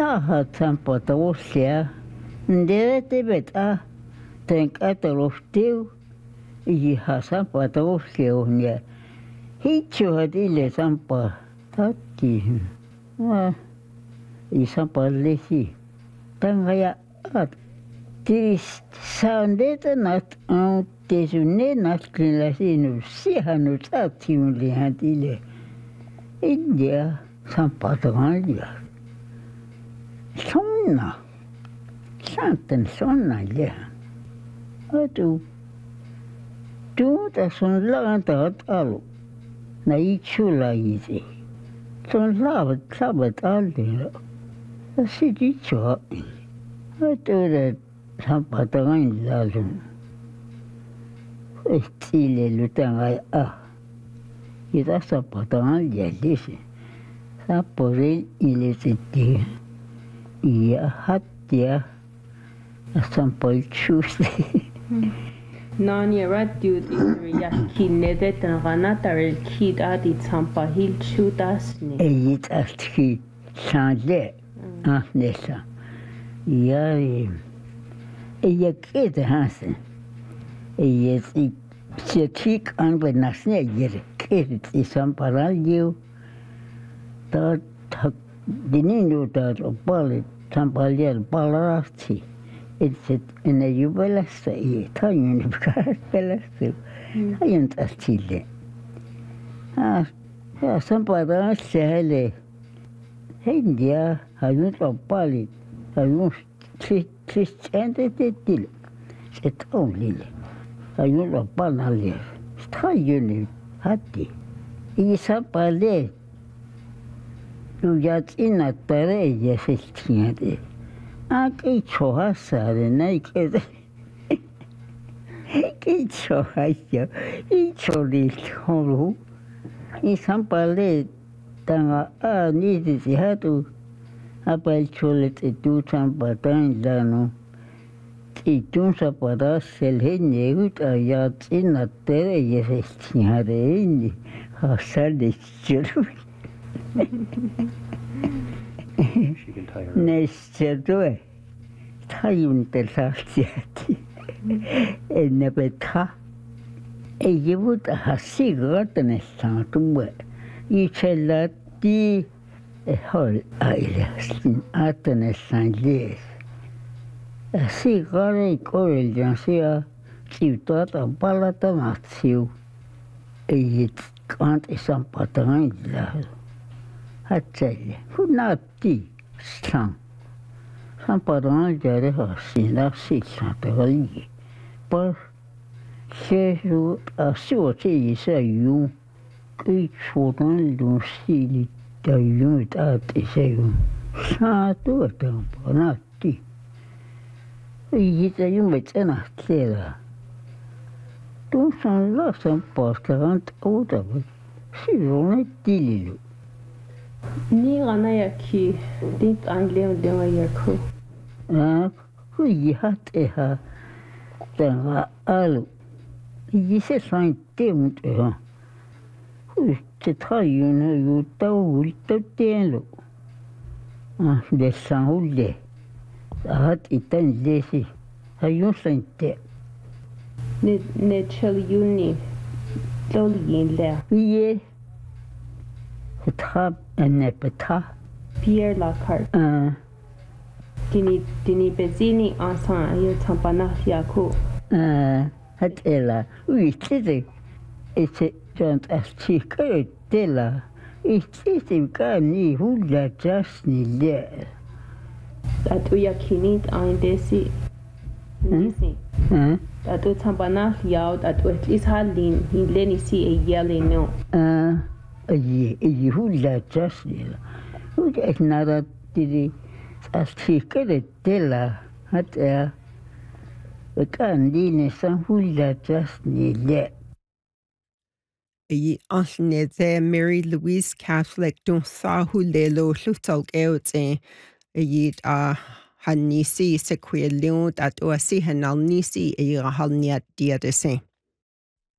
ha tampa tosia. Ndere te beta. Tenk ataloftiu. I ha sampa tosia onia. Hitcho hadile sampa. Tatti. I sampa lesi. Tangaya at. Tis saandeta nat on tesune natkilla sinu sihanu taatsimuli hadile. India sampataganlia. Sonna. Santen sonna ja. Atu. Tuota sun laantaat alu. Na ichula isi. Sun sabat aldilla. Siti choa. Atu sampataganlia sun. Estile lutangai Kita sampataganlia lisi. Sapore ilesiti. Ia hattia. Sampal chusti. Nani radio ya kinede tanganata el kida di sampa hil chutasni. Eit astki sandle. Nessa. Ia ia kete hansen. Ia setik anbe nasne yere kete samparandio. Ta dinino ta pale sampalier palarasti. It's in a jubilasta Italian belassu. I am Astile. Sampada sele. India, I don't know Pali. I don't Christian till. It's only. I don't know Panalia. Stayuni, Hatti. Isapale. You got in a tare, yes, it's che chohasare naked. Che chohasio. I choli cholu. I sampale tanga nidi si hatu. Apal cholet e tu sampatan dano. I tun sapadas selhene ut ayat in a tere yesestiare inni. Hasade churu. She can tie her. Nestedue. Taiun telasiati. E nebeta. E jivut hasigat nestantue. I celati e hol ailesin atnesanglies. A sigare corel jansia. Ciutata palata matsiu. E jit kant isampatan la. Hatselle. Hunatti. Strang. Samparan jare hasina sisantali. Par seju asuoti isayu. Ki chodan lunsili tayun at isayu. Satu tampanati. Yitayun betena tela. Tu san la sampastant oda. Sirone tililu. Ni gana ya ki dit anglais denga ya ko. Hui hat eha. Denga alu. Yise san temunt eha. Hui te trayune yu tau telo. De san hulle. Hat itan lesi. Hayun san te. Ne chel yuni. Lolien le. Ye. Trap en peta. Pierre Lacarte. Dini bezini ensan ya tampana ya ko. Het ela. Oui, tite. Ete jant astika tela. Ite kani hulla jasni le. Dat uya kinit ein desi. Nisi. Dat u tampana ya dat u is halin in leni si e yele no. Je hulla jasni. Hoe is nadat die astika tela. Het we kan die san hulla jasni le. I anlnede Mary Louise Catholic dun sahu lelo llutal geot i a hanisi sequilion at o si hanal nisi i a halniat diadese.